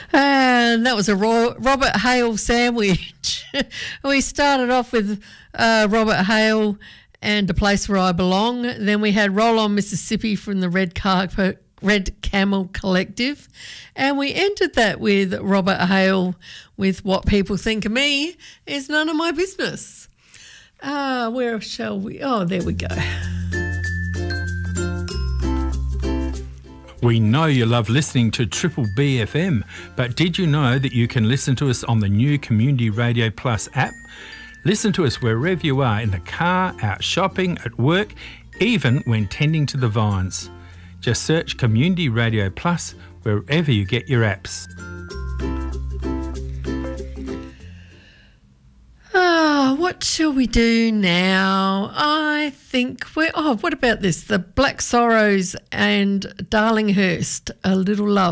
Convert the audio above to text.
And that was a Robert Hale sandwich. We started off with Robert Hale and A Place Where I Belong. Then we had Roll On Mississippi from the Red Camel Collective. And we ended that with Robert Hale with What People Think of Me Is None of My Business. Where shall we? Oh, there we go. We know you love listening to Triple B FM, but did you know that you can listen to us on the new Community Radio Plus app? Listen to us wherever you are, in the car, out shopping, at work, even when tending to the vines. Just search Community Radio Plus wherever you get your apps. What shall we do now? I think what about this? The Black Sorrows and Darlinghurst, A Little Love.